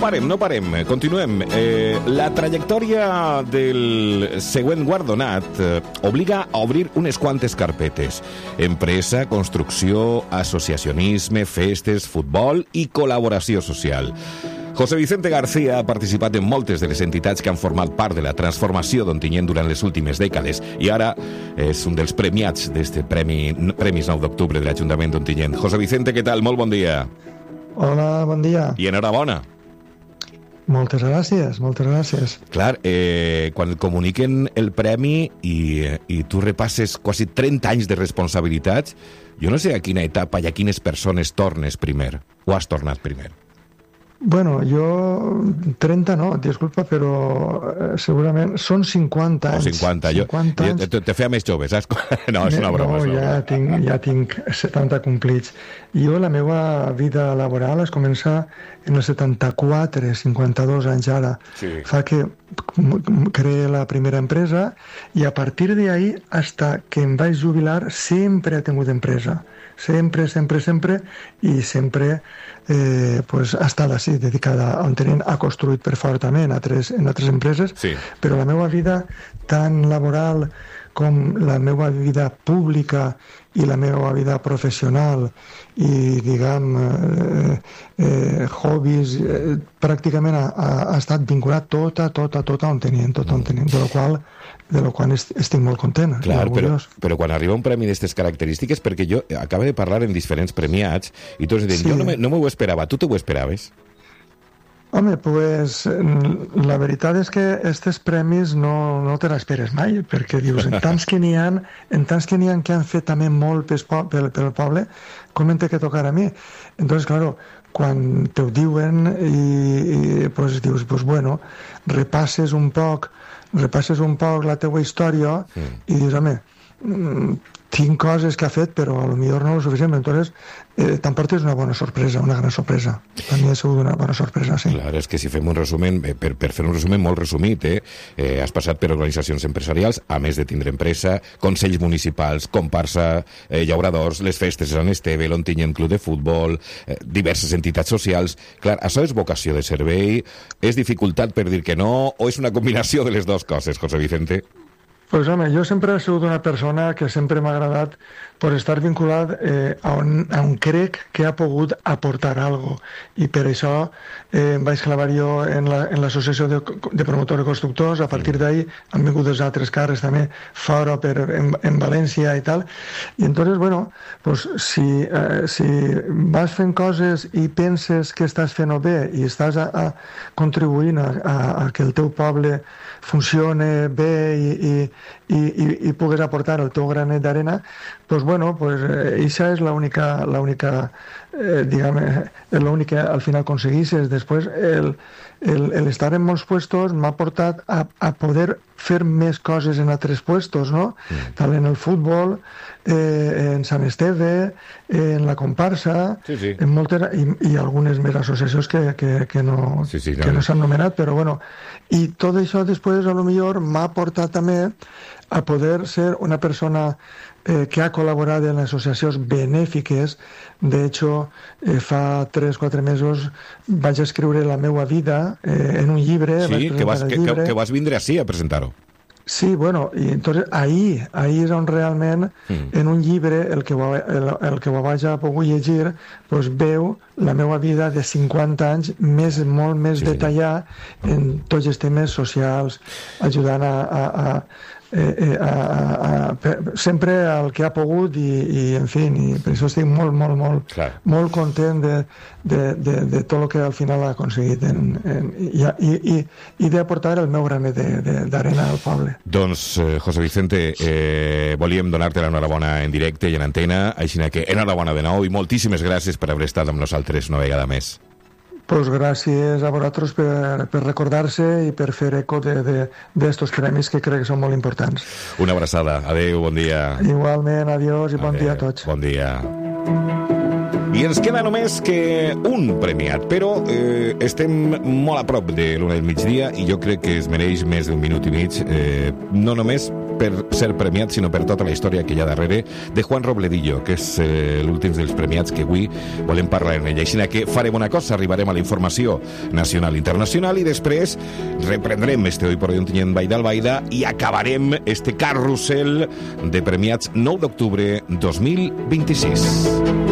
parem, continuem. La trajectòria del següent guardonat obliga a obrir unes quantes carpetes. Empresa, construcció, associacionisme, festes, futbol i col·laboració social. José Vicente García ha participat en moltes de les entitats que han format part de la transformació d'Ontinyent durant les últimes dècades i ara és un dels premiats d'este Premis 9 d'octubre de l'Ajuntament d'Ontinyent. José Vicente, què tal? Molt bon dia. Hola, bon dia. I enhorabona. Moltes gràcies, moltes gràcies. Clar, quan et comuniquen el premi i tu repasses quasi 30 anys de responsabilitats, jo no sé a quina etapa i a quines persones tornes primer, o has tornat primer. Bueno, jo 30 no, disculpa, però segurament són 50 anys. 50, 50 anys. Te feia més jove, saps? No, és una broma. No, ja tinc 70 complits. Jo la meva vida laboral es comença en el 74, 52 anys ara. Sí. Fa que creé la primera empresa i a partir d'ahí, hasta que em vaig jubilar, sempre he tingut empresa. Sempre, i sempre ha estat així, dedicada a Ontinyent, ha construït per fortament en altres empreses, sí. Però la meva vida tan laboral com la meva vida pública i la meva vida professional i, hobbies, pràcticament ha estat vinculat tot a Ontinyent, de lo qual estic molt content. Clar, però quan arriba un premi d'aquestes característiques, perquè jo acabo de parlar amb diferents premiats i tots diuen, sí. Jo no m'ho esperava, tu te ho esperaves? Home, pues la veritat és que aquests premis no te l'esperes mai, perquè dius, en tants que n'hi ha que han fet també molt pel poble, com em té que tocar a mi? Entonces, claro, quan te ho diuen i pues dius, pues bueno, repasses un poc la teua història i dius, home, tinc coses que ha fet, però a lo millor no lo suficient. Entonces, t'emportes una bona sorpresa, una gran sorpresa. A mi ha sigut una bona sorpresa, sí. Clar, és que si fem un resumen, per fer un resumen molt resumit, has passat per organitzacions empresarials, a més de tindre empresa, consells municipals, comparsa, llauradors, les festes de Sant Esteve, l'Ontinyent Club de Futbol, diverses entitats socials. Clar, això és vocació de servei, és dificultat per dir que no, o és una combinació de les dues coses, José Vicente? Pues home, jo sempre he sigut una persona que sempre m'ha agradat per estar vinculat a on crec que ha pogut aportar alguna cosa. I per això em vaig clavar jo en l'associació de promotors i constructors. A partir d'ahí han vingut els altres càrrecs també fora en València i tal. I entonces, bueno, pues, si vas fent coses i penses que estàs fent-ho bé i estàs contribuint a que el teu poble funcione bé i pugues aportar el teu granet d'arena, pues bueno, pues esa es la única l'únic que al final aconseguisses. Després el estar en molts puestos m'ha portat a poder fer més coses en altres puestos, no? Tal en el futbol, en Sant Esteve, en la comparsa, sí. En moltes, i algunes més associacions que no s'han nomenat, però bueno, i tot això després a lo millor m'ha portat també a poder ser una persona que ha col·laborat en associacions benèfiques. De hecho, fa 3-4 mesos vaig escriure la meva vida en un llibre. Sí, que vas vindre així a presentar-ho. Sí, bueno, i entonces ahí és on realment en un llibre el que ho vaig a poder llegir, pues veu la meva vida de 50 anys molt més detallat en tots els temes socials, ajudant sempre el que ha pogut i en fi, i per això estic molt content de tot el que al final ha aconseguit i d'aportar el meu granet d'arena al poble. Doncs, José Vicente, volíem donar-te l'enhorabona en directe i en antena, així que enhorabona de nou i moltíssimes gràcies per haver estat amb nosaltres una vegada més. Pues gràcies a vosaltres per recordar-se i per fer eco d'estos premis que crec que són molt importants. Una abraçada. Adéu, bon dia. Igualment, adiós i bon dia a tots. Bon dia. I ens queda només que un premiat, però estem molt a prop de l'una del migdia i jo crec que es mereix més d'un minut i mig, no només per ser premiat, sinó per tota la història que hi ha darrere, de Juan Robledillo, que és l'últim dels premiats que avui volem parlar en ell. Així que farem una cosa, arribarem a la informació nacional i internacional i després reprendrem este Hoy por Hoy Ontinyent Vall d'Albaida i acabarem este carrusel de premiats 9 d'octubre 2026.